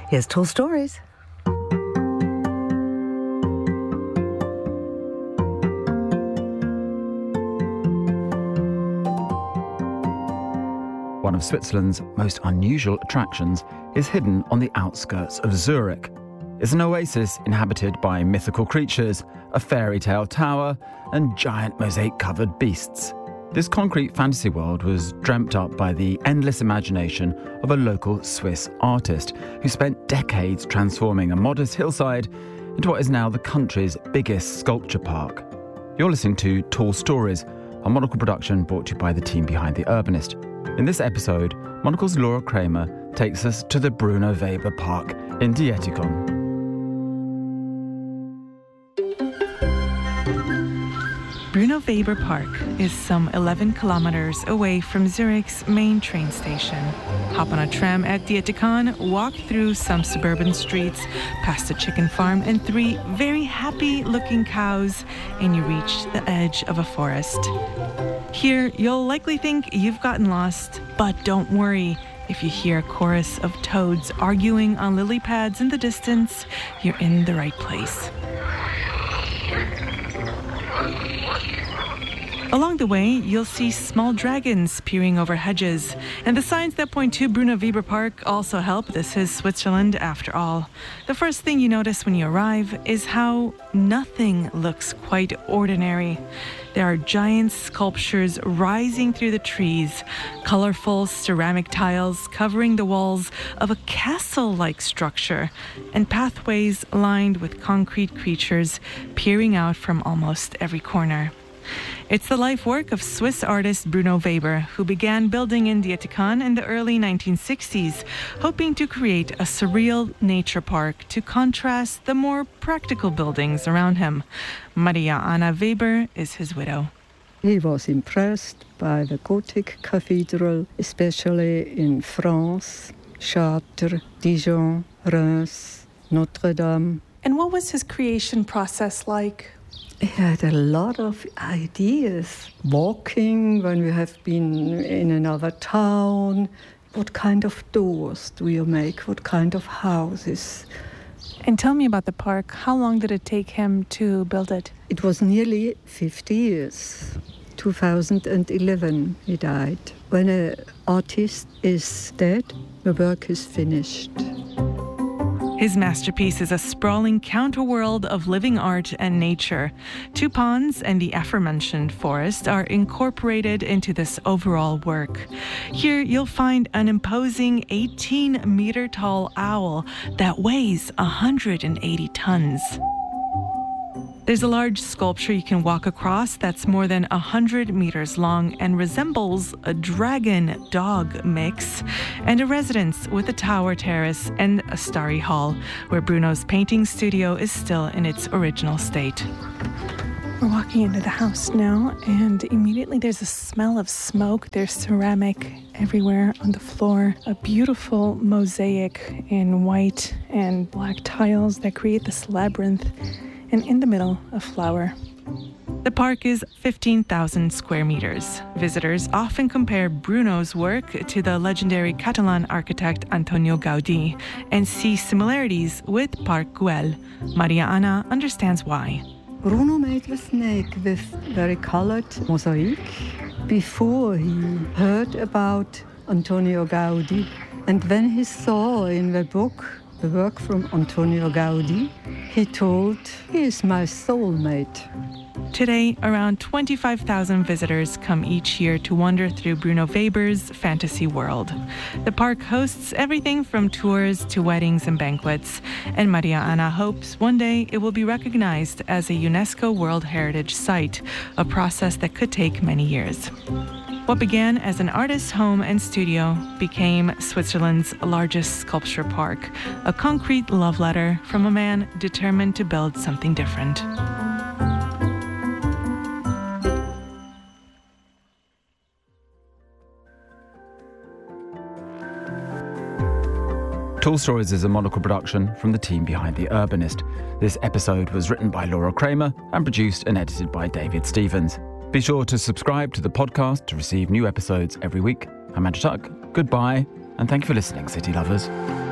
Here's Tall Stories. One of Switzerland's most unusual attractions is hidden on the outskirts of Zurich. It's an oasis inhabited by mythical creatures, a fairy tale tower, and giant mosaic-covered beasts. This concrete fantasy world was dreamt up by the endless imagination of a local Swiss artist who spent decades transforming a modest hillside into what is now the country's biggest sculpture park. You're listening to Tall Stories, a Monocle production brought to you by the team behind The Urbanist. In this episode, Monocle's Laura Kramer takes us to the Bruno Weber Park in Dietikon. Bruno Weber Park is some 11 kilometers away from Zurich's main train station. Hop on a tram at Dietikon, walk through some suburban streets, past a chicken farm and 3 very happy-looking cows, and you reach the edge of a forest. Here, you'll likely think you've gotten lost, but don't worry. If you hear a chorus of toads arguing on lily pads in the distance, you're in the right place. Along the way, you'll see small dragons peering over hedges, and the signs that point to Bruno Weber Park also help. This is Switzerland after all. The first thing you notice when you arrive is how nothing looks quite ordinary. There are giant sculptures rising through the trees, colorful ceramic tiles covering the walls of a castle-like structure, and pathways lined with concrete creatures peering out from almost every corner. It's the life work of Swiss artist Bruno Weber, who began building in Dietikon in the early 1960s, hoping to create a surreal nature park to contrast the more practical buildings around him. Maria Anna Weber is his widow. He was impressed by the Gothic cathedral, especially in France, Chartres, Dijon, Reims, Notre Dame. And what was his creation process like? He had a lot of ideas. Walking when we have been in another town. What kind of doors do you make? What kind of houses? And tell me about the park. How long did it take him to build it? It was nearly 50 years. 2011 he died. When an artist is dead, the work is finished. His masterpiece is a sprawling counterworld of living art and nature. 2 ponds and the aforementioned forest are incorporated into this overall work. Here you'll find an imposing 18-meter-tall owl that weighs 180 tons. There's a large sculpture you can walk across that's more than 100 meters long and resembles a dragon-dog mix, and a residence with a tower terrace and a starry hall, where Bruno's painting studio is still in its original state. We're walking into the house now, and immediately there's a smell of smoke. There's ceramic everywhere on the floor, a beautiful mosaic in white and black tiles that create this labyrinth, and in the middle, a flower. The park is 15,000 square meters. Visitors often compare Bruno's work to the legendary Catalan architect Antonio Gaudí and see similarities with Park Güell. Maria Anna understands why. Bruno made the snake with very colored mosaic before he heard about Antonio Gaudí. And when he saw in the book the work from Antonio Gaudí, he told, "He is my soulmate." Today, around 25,000 visitors come each year to wander through Bruno Weber's fantasy world. The park hosts everything from tours to weddings and banquets, and Maria Anna hopes one day it will be recognized as a UNESCO World Heritage Site, a process that could take many years. What began as an artist's home and studio became Switzerland's largest sculpture park, a concrete love letter from a man determined to build something different. Tall Stories is a Monocle production from the team behind The Urbanist. This episode was written by Laura Kramer and produced and edited by David Stevens. Be sure to subscribe to the podcast to receive new episodes every week. I'm Andrew Tuck. Goodbye, and thank you for listening, City Lovers.